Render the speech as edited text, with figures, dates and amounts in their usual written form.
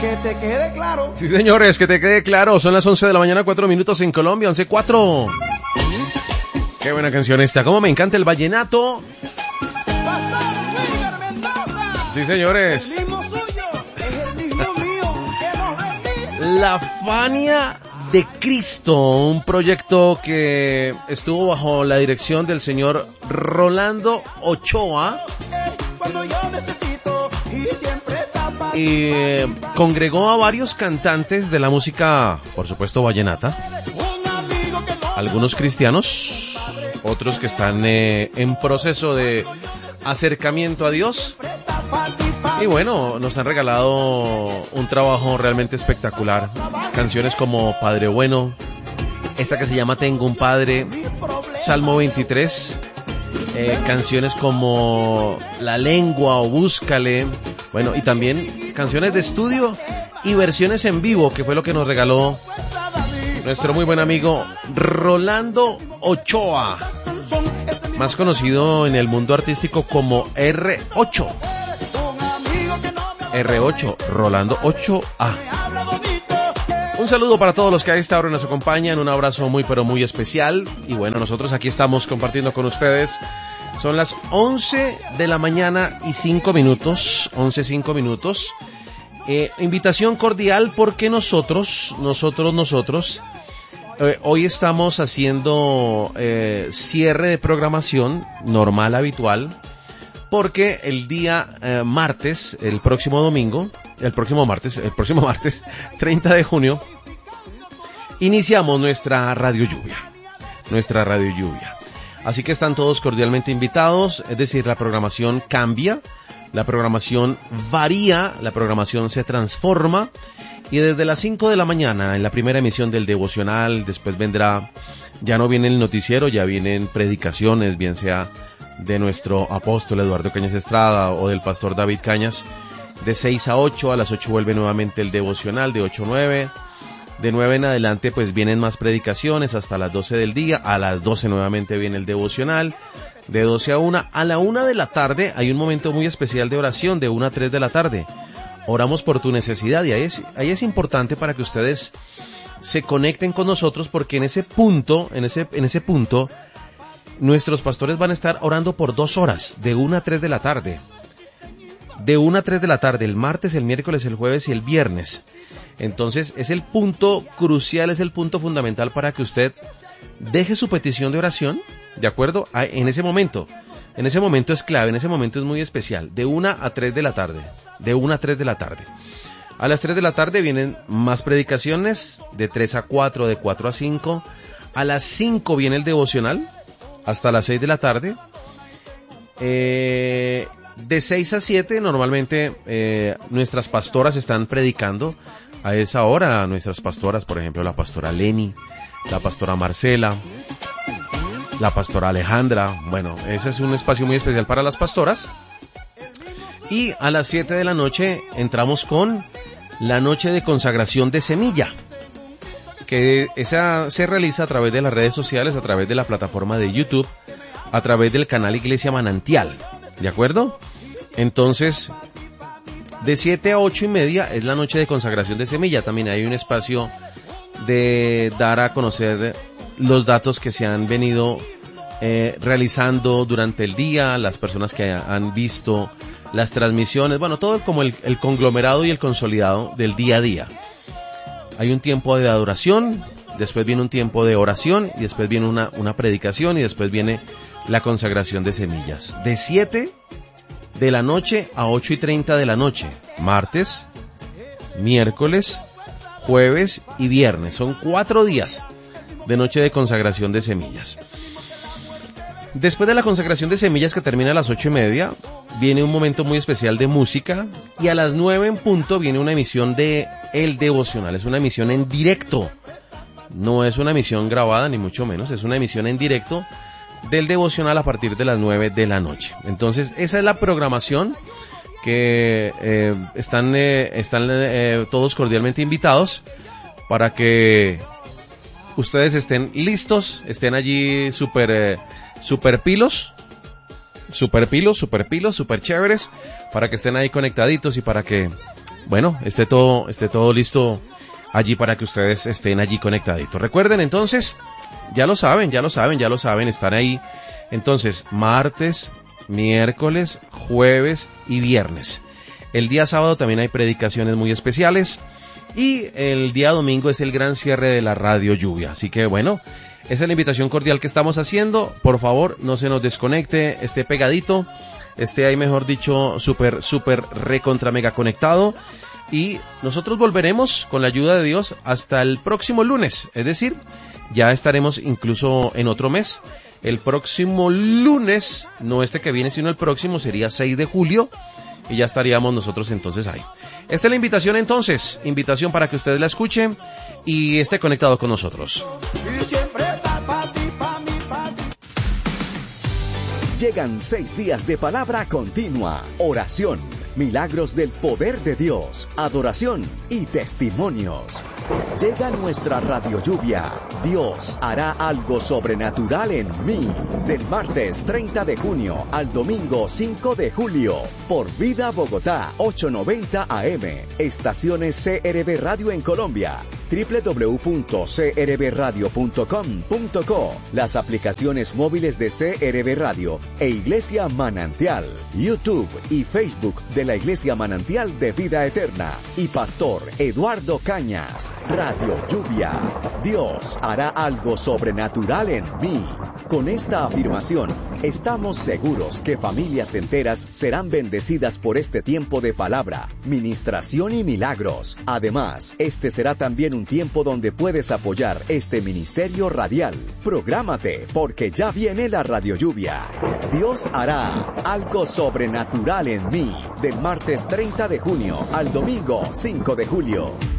Que te quede claro. Sí, señores, que te quede claro. Son las 11 de la mañana, 4 minutos en Colombia, 11:04. Qué buena canción esta. Cómo me encanta el vallenato. Sí, señores. El mismo suyo es el mismo mío que nos bendice. La Fania de Cristo, un proyecto que estuvo bajo la dirección del señor Rolando Ochoa. Cuando yo necesito y siempre tapa. Y congregó a varios cantantes de la música, por supuesto, vallenata. Algunos cristianos, otros que están en proceso de acercamiento a Dios. Y bueno, nos han regalado un trabajo realmente espectacular. Canciones como Padre Bueno, esta que se llama Tengo un Padre, Salmo 23, canciones como La Lengua o Búscale, bueno, y también canciones de estudio y versiones en vivo, que fue lo que nos regaló nuestro muy buen amigo Rolando Ochoa, más conocido en el mundo artístico como R8. R8, Rolando 8A. Un saludo para todos los que a esta hora nos acompañan, un abrazo muy pero muy especial. Y bueno, nosotros aquí estamos compartiendo con ustedes. Son las 11 de la mañana y 5 minutos, 11:05 minutos. Invitación cordial porque nosotros, hoy estamos haciendo cierre de programación normal, habitual. Porque el día martes, el próximo martes, 30 de junio, iniciamos nuestra Radio Lluvia. Así que están todos cordialmente invitados, es decir, la programación cambia, la programación varía, la programación se transforma, y desde las 5 de la mañana, en la primera emisión del devocional, después vendrá, ya no viene el noticiero, ya vienen predicaciones, bien sea de nuestro apóstol Eduardo Cañas Estrada o del pastor David Cañas, de 6 a 8, a las 8 vuelve nuevamente el devocional, de 8 a 9, de 9 en adelante pues vienen más predicaciones hasta las 12 del día, a las 12 nuevamente viene el devocional, de 12 a 1, a la 1 de la tarde hay un momento muy especial de oración, de 1 a 3 de la tarde, oramos por tu necesidad, y ahí es importante para que ustedes se conecten con nosotros, porque en ese punto, nuestros pastores van a estar orando por 2 horas, de 1 a 3 de la tarde. De 1 a 3 de la tarde, el martes, el miércoles, el jueves y el viernes. Entonces, es el punto crucial, es el punto fundamental para que usted deje su petición de oración, ¿de acuerdo? En ese momento es clave, en ese momento es muy especial. De 1 a 3 de la tarde. De 1 a 3 de la tarde. A las 3 de la tarde vienen más predicaciones, de 3 a 4, de 4 a 5. A las 5 viene el devocional, hasta las 6 de la tarde. De 6 a 7 normalmente nuestras pastoras están predicando a esa hora. Nuestras pastoras, por ejemplo, la pastora Leni, la pastora Marcela, la pastora Alejandra. Bueno, ese es un espacio muy especial para las pastoras. Y a las 7 de la noche entramos con la noche de consagración de semilla, que esa se realiza a través de las redes sociales, a través de la plataforma de YouTube, a través del canal Iglesia Manantial, ¿de acuerdo? Entonces, de 7 a 8 y media es la noche de consagración de semilla. También hay un espacio de dar a conocer los datos que se han venido realizando durante el día, las personas que han visto las transmisiones, bueno, todo como el conglomerado y el consolidado del día a día. Hay un tiempo de adoración, después viene un tiempo de oración, y después viene una predicación, y después viene la consagración de semillas. De 7 de la noche a 8:30 de la noche, martes, miércoles, jueves y viernes. Son 4 días de noche de consagración de semillas. Después de la consagración de semillas, que termina a las 8:30, viene un momento muy especial de música, y a las 9 en punto viene una emisión de El Devocional. Es una emisión en directo, no es una emisión grabada ni mucho menos, es una emisión en directo del Devocional a partir de las 9 de la noche. Entonces, esa es la programación que están todos cordialmente invitados para que ustedes estén listos, estén allí super pilos, super chéveres, para que estén ahí conectaditos y para que bueno, esté todo listo allí para que ustedes estén allí conectaditos. Recuerden entonces, ya lo saben, están ahí. Entonces, martes, miércoles, jueves y viernes. El día sábado también hay predicaciones muy especiales. Y el día domingo es el gran cierre de la Radio Lluvia. Así que bueno, esa es la invitación cordial que estamos haciendo. Por favor, no se nos desconecte, esté pegadito, esté ahí, mejor dicho, súper recontra mega conectado. Y nosotros volveremos con la ayuda de Dios hasta el próximo lunes. Es decir, ya estaremos incluso en otro mes. El próximo lunes, no este que viene, sino el próximo, sería 6 de julio. Y ya estaríamos nosotros entonces ahí. Esta es la invitación entonces, invitación para que ustedes la escuchen y esté conectado con nosotros. Llegan 6 días de palabra continua, oración, milagros del poder de Dios, adoración y testimonios. Llega nuestra Radio Lluvia. Dios hará algo sobrenatural en mí. Del martes 30 de junio al domingo 5 de julio. Por Vida Bogotá, 890 AM. Estaciones CRB Radio en Colombia. www.crbradio.com.co. Las aplicaciones móviles de CRB Radio e Iglesia Manantial. YouTube y Facebook de la Iglesia Manantial de Vida Eterna. Y Pastor Eduardo Cañas. Radio Lluvia. Dios hará algo sobrenatural en mí. Con esta afirmación, estamos seguros que familias enteras serán bendecidas por este tiempo de palabra, ministración y milagros. Además, este será también un tiempo donde puedes apoyar este ministerio radial. Prográmate, porque ya viene la Radio Lluvia. Dios hará algo sobrenatural en mí. Del martes 30 de junio al domingo 5 de julio.